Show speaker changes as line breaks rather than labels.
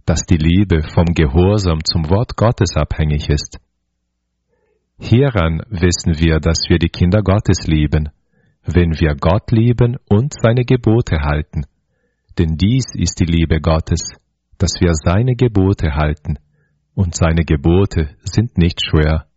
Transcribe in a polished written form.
dass die Liebe vom Gehorsam zum Wort Gottes abhängig ist. Hieran wissen wir, dass wir die Kinder Gottes lieben, wenn wir Gott lieben und seine Gebote halten. Denn dies ist die Liebe Gottes, dass wir seine Gebote halten, und seine Gebote sind nicht schwer.